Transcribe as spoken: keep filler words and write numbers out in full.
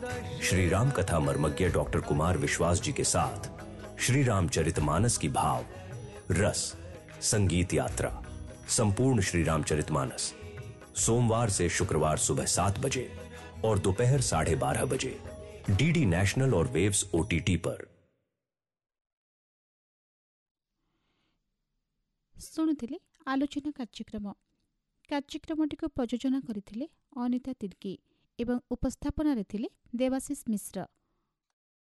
श्री राम कथा मर्मज्ञ डॉक्टर कुमार विश्वास जी के साथ श्री रामचरितमानस की भाव रस संगीत यात्रा संपूर्ण श्री रामचरितमानस सोमवार से शुक्रवार सुबह सात बजे और दोपहर साढ़े बारह बजे डीडी नेशनल और वेव्स ओटीटी पर। शुणुले आलोचना कार्यक्रम कार्यक्रमटी को प्रयोजन करथिले अनिता तिर्की एवं उपस्थापन रे थिले देवाशीष मिश्र।